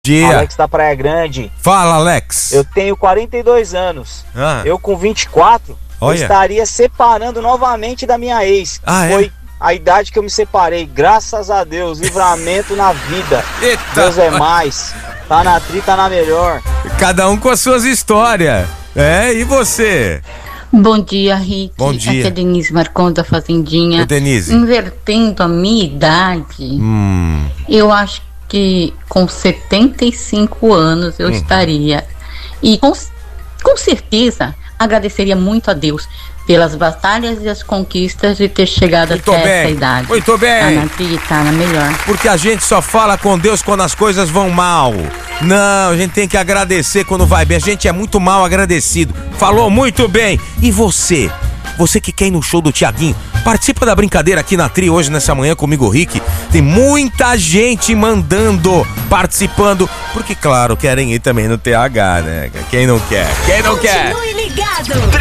Dia. Alex da Praia Grande. Fala, Alex. Eu tenho 42 anos. Eu com 24, eu estaria separando novamente da minha ex. Foi a idade que eu me separei. Graças a Deus, livramento na vida. Eita. Deus é mais. Tá na tri, tá na melhor. Cada um com as suas histórias. E você? Bom dia, Rick. Bom dia. Aqui é Denise Marcon da Fazendinha. Denise. Invertendo a minha idade, eu acho que com 75 anos eu estaria. E com certeza agradeceria muito a Deus pelas batalhas e as conquistas de ter chegado até essa idade. Muito bem. Tá na tri, tá na melhor. Porque a gente só fala com Deus quando as coisas vão mal. Não, a gente tem que agradecer quando vai bem. A gente é muito mal agradecido. Falou muito bem. E você? Você que quer ir no show do Thiaguinho, participa da brincadeira aqui na Tri hoje, nessa manhã, comigo, Rick. Tem muita gente mandando, participando, porque, claro, querem ir também no TH, né? Quem não quer? Quem não quer? Continue ligado.